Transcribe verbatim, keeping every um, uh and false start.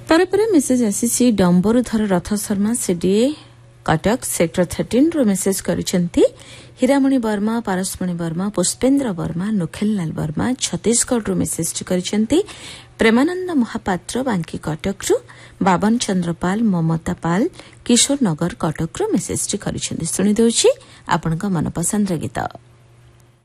तार पर मेसेज आसी डंबरुधर रथ Sharma CDA Cuttack sector thirteen रो मेसेज करिसेंती हीरामणि वर्मा पारसमणि वर्मा पुष्पेन्द्र वर्मा नुखेललाल वर्मा छत्तीसगढ़ रो मेसेज करिसेंती प्रेमानंद महापात्र बांकी कटक रु बाबन चंद्र पाल ममता पाल किशोर नगर कटक रो मेसेज करिसेंती सुनि देउछि आपनका मनपसंद गीत।